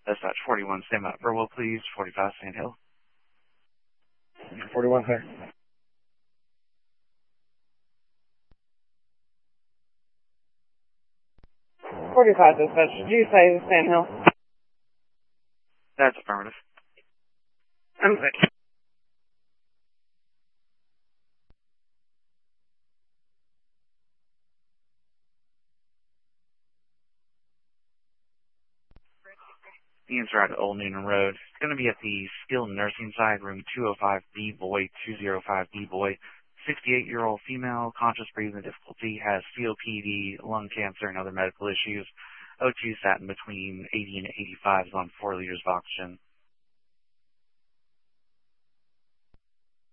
Dispatch 41, stand by. Burwell, please. 45, Sand Hill. 41, sir. Dispatch. Did you say Sand Hill? That's affirmative. I'm sorry. Ian's right at Old Noonan Road. It's going to be at the skilled nursing side, room 205B Boy, 205B Boy. 68-year-old female, conscious breathing difficulty, has COPD, lung cancer, and other medical issues. O2 sat in between 80 and 85, is on 4 liters of oxygen.